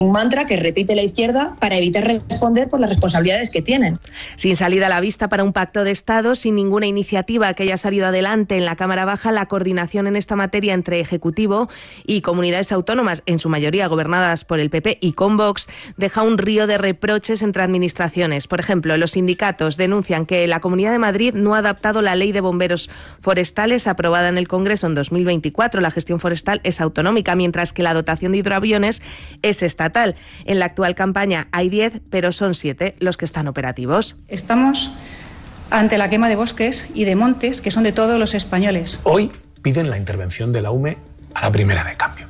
Un mantra que repite la izquierda para evitar responder por las responsabilidades que tienen. Sin salida a la vista para un pacto de Estado, sin ninguna iniciativa que haya salido adelante en la Cámara Baja, la coordinación en esta materia entre Ejecutivo y comunidades autónomas, en su mayoría gobernadas por el PP y con Vox, deja un río de reproches entre administraciones. Por ejemplo, los sindicatos denuncian que la Comunidad de Madrid no ha adaptado la Ley de Bomberos Forestales aprobada en el Congreso en 2024. La gestión forestal es autonómica, mientras que la dotación de hidroaviones es estatal. En la actual campaña hay 10, pero son 7 los que están operativos. Estamos ante la quema de bosques y de montes que son de todos los españoles. Hoy piden la intervención de la UME a la primera de cambio.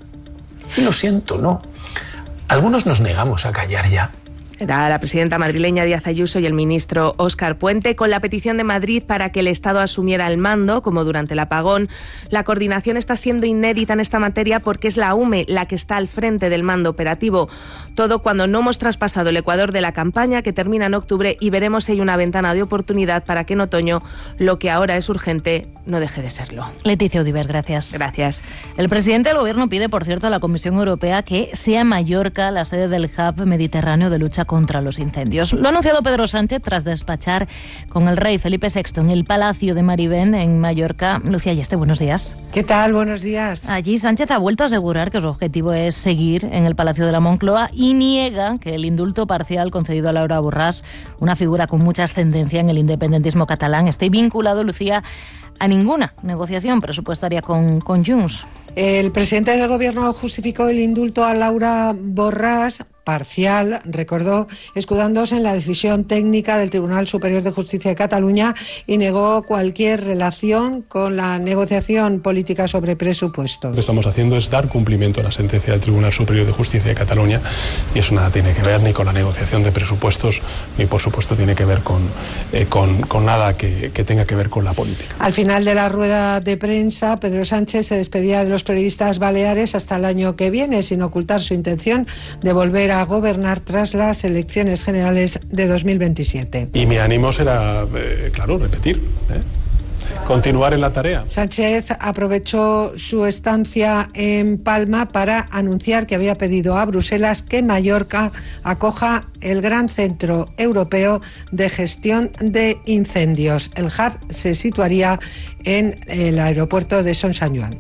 Y lo siento, no. Algunos nos negamos a callar ya. Era la presidenta madrileña Díaz Ayuso y el ministro Óscar Puente con la petición de Madrid para que el Estado asumiera el mando, como durante el apagón. La coordinación está siendo inédita en esta materia porque es la UME la que está al frente del mando operativo. Todo cuando no hemos traspasado el ecuador de la campaña, que termina en octubre, y veremos si hay una ventana de oportunidad para que en otoño lo que ahora es urgente no deje de serlo. Leticia Udiver, gracias. Gracias. El presidente del Gobierno pide, por cierto, a la Comisión Europea que sea Mallorca la sede del Hub Mediterráneo de lucha contra los incendios. Lo ha anunciado Pedro Sánchez tras despachar con el rey Felipe VI en el Palacio de Marivén, en Mallorca. Lucía Yeste, buenos días. ¿Qué tal? Buenos días. Allí Sánchez ha vuelto a asegurar que su objetivo es seguir en el Palacio de la Moncloa y niega que el indulto parcial concedido a Laura Borràs, una figura con mucha ascendencia en el independentismo catalán, esté vinculado, Lucía, a ninguna negociación presupuestaria con Junts. El presidente del Gobierno justificó el indulto a Laura Borràs parcial, recordó, escudándose en la decisión técnica del Tribunal Superior de Justicia de Cataluña, y negó cualquier relación con la negociación política sobre presupuestos. Lo que estamos haciendo es dar cumplimiento a la sentencia del Tribunal Superior de Justicia de Cataluña, y eso nada tiene que ver ni con la negociación de presupuestos, ni por supuesto tiene que ver con nada que tenga que ver con la política. Al final de la rueda de prensa, Pedro Sánchez se despedía de los periodistas baleares hasta el año que viene, sin ocultar su intención de volver a gobernar tras las elecciones generales de 2027. Y mi ánimo será, claro, repetir, continuar en la tarea. Sánchez aprovechó su estancia en Palma para anunciar que había pedido a Bruselas que Mallorca acoja el Gran Centro Europeo de Gestión de Incendios. El hub se situaría en el aeropuerto de Son Sant-Joan.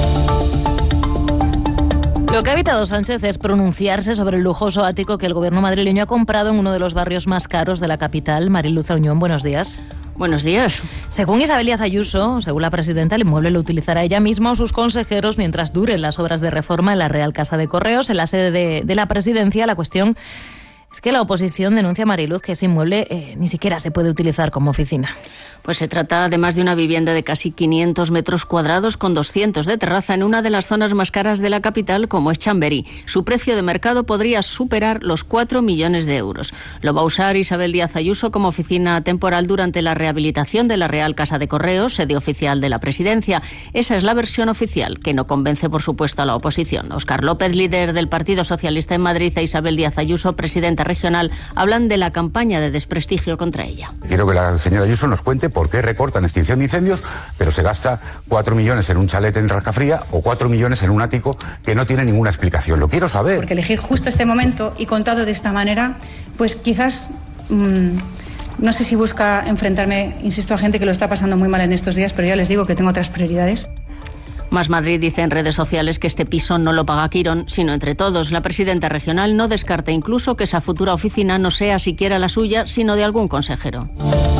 Lo que ha evitado Sánchez es pronunciarse sobre el lujoso ático que el gobierno madrileño ha comprado en uno de los barrios más caros de la capital. Mariluz Auñón, buenos días. Buenos días. Según Isabel Díaz Ayuso, según la presidenta, el inmueble lo utilizará ella misma o sus consejeros mientras duren las obras de reforma en la Real Casa de Correos, en la sede de la presidencia. La cuestión es que la oposición denuncia, Mariluz, que ese inmueble ni siquiera se puede utilizar como oficina. Pues se trata además de una vivienda de casi 500 metros cuadrados con 200 de terraza en una de las zonas más caras de la capital, como es Chamberí. Su precio de mercado podría superar los 4 millones de euros. Lo va a usar Isabel Díaz Ayuso como oficina temporal durante la rehabilitación de la Real Casa de Correos, sede oficial de la presidencia. Esa es la versión oficial, que no convence, por supuesto, a la oposición. Óscar López, líder del Partido Socialista en Madrid, e Isabel Díaz Ayuso, presidenta regional, hablan de la campaña de desprestigio contra ella. Quiero que la señora Ayuso nos cuente por qué recortan extinción de incendios, pero se gasta 4 millones en un chalet en Rascafría o 4 millones en un ático que no tiene ninguna explicación. Lo quiero saber. Porque elegir justo este momento y contado de esta manera, pues quizás no sé si busca enfrentarme, insisto, a gente que lo está pasando muy mal en estos días, pero ya les digo que tengo otras prioridades. Más Madrid dice en redes sociales que este piso no lo paga Quirón, sino entre todos. La presidenta regional no descarta incluso que esa futura oficina no sea siquiera la suya, sino de algún consejero.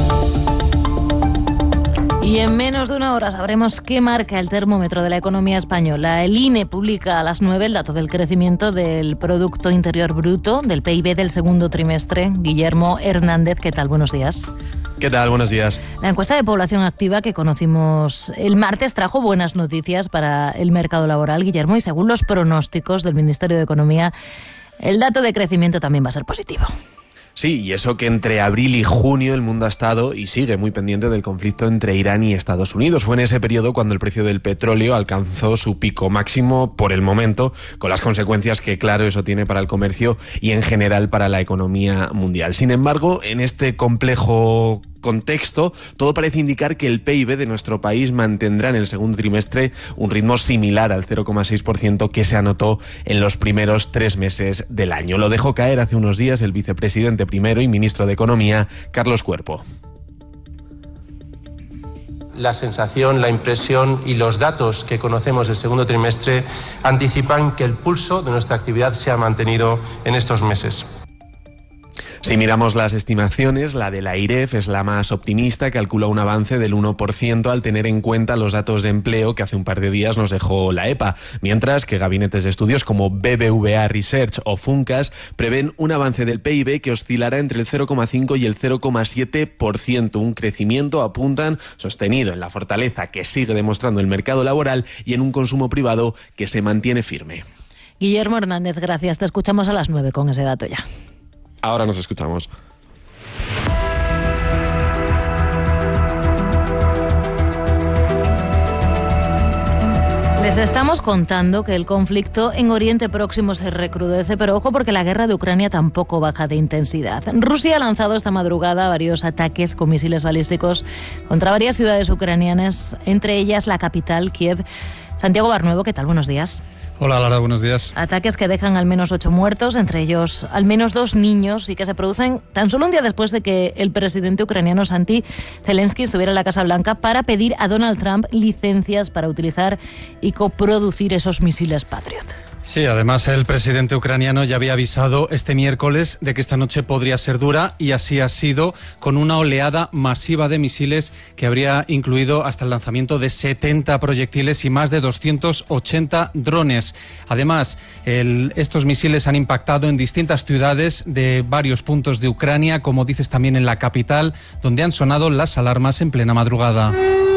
Y en menos de una hora sabremos qué marca el termómetro de la economía española. El INE publica a las 9 el dato del crecimiento del Producto Interior Bruto, del PIB del segundo trimestre. Guillermo Hernández, ¿qué tal? Buenos días. ¿Qué tal? Buenos días. La encuesta de población activa que conocimos el martes trajo buenas noticias para el mercado laboral, Guillermo, y según los pronósticos del Ministerio de Economía, el dato de crecimiento también va a ser positivo. Sí, y eso que entre abril y junio el mundo ha estado y sigue muy pendiente del conflicto entre Irán y Estados Unidos. Fue en ese periodo cuando el precio del petróleo alcanzó su pico máximo por el momento, con las consecuencias que, claro, eso tiene para el comercio y en general para la economía mundial. Sin embargo, en este complejo contexto, todo parece indicar que el PIB de nuestro país mantendrá en el segundo trimestre un ritmo similar al 0,6% que se anotó en los primeros 3 meses del año. Lo dejó caer hace unos días el vicepresidente primero y ministro de Economía, Carlos Cuerpo. La sensación, la impresión y los datos que conocemos del segundo trimestre anticipan que el pulso de nuestra actividad se ha mantenido en estos meses. Si miramos las estimaciones, la de la IREF es la más optimista, calcula un avance del 1% al tener en cuenta los datos de empleo que hace un par de días nos dejó la EPA, mientras que gabinetes de estudios como BBVA Research o Funcas prevén un avance del PIB que oscilará entre el 0,5 y el 0,7%, un crecimiento, apuntan, sostenido en la fortaleza que sigue demostrando el mercado laboral y en un consumo privado que se mantiene firme. Guillermo Hernández, gracias. Te escuchamos a las 9 con ese dato ya. Ahora nos escuchamos. Les estamos contando que el conflicto en Oriente Próximo se recrudece, pero ojo porque la guerra de Ucrania tampoco baja de intensidad. Rusia ha lanzado esta madrugada varios ataques con misiles balísticos contra varias ciudades ucranianas, entre ellas la capital, Kiev. Santiago Barnuevo, ¿qué tal? Buenos días. Hola, Lara, buenos días. Ataques que dejan al menos 8 muertos, entre ellos al menos 2 niños, y que se producen tan solo un día después de que el presidente ucraniano Santi Zelensky estuviera en la Casa Blanca para pedir a Donald Trump licencias para utilizar y coproducir esos misiles Patriot. Sí, además el presidente ucraniano ya había avisado este miércoles de que esta noche podría ser dura, y así ha sido, con una oleada masiva de misiles que habría incluido hasta el lanzamiento de 70 proyectiles y más de 280 drones. Además, estos misiles han impactado en distintas ciudades de varios puntos de Ucrania, como dices también en la capital, donde han sonado las alarmas en plena madrugada.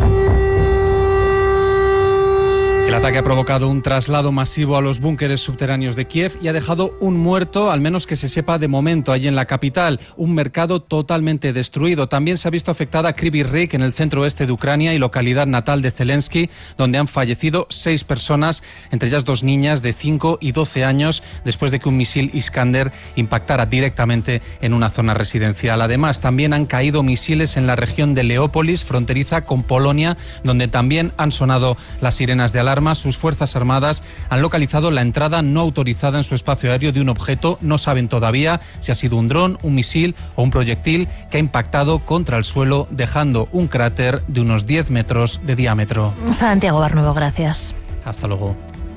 El ataque ha provocado un traslado masivo a los búnkeres subterráneos de Kiev y ha dejado un muerto, al menos que se sepa de momento, allí en la capital. Un mercado totalmente destruido. También se ha visto afectada Kryvyi Rih, en el centro oeste de Ucrania y localidad natal de Zelensky, donde han fallecido 6 personas, entre ellas 2 niñas de 5 y 12 años, después de que un misil Iskander impactara directamente en una zona residencial. Además, también han caído misiles en la región de Leópolis, fronteriza con Polonia, donde también han sonado las sirenas de alarma. Sus Fuerzas Armadas han localizado la entrada no autorizada en su espacio aéreo de un objeto. No saben todavía si ha sido un dron, un misil o un proyectil que ha impactado contra el suelo, dejando un cráter de unos 10 metros de diámetro. Santiago Barnuevo, gracias. Hasta luego.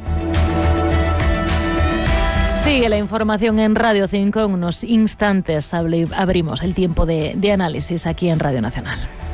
Sigue la información en Radio 5. En unos instantes abrimos el tiempo de análisis aquí en Radio Nacional.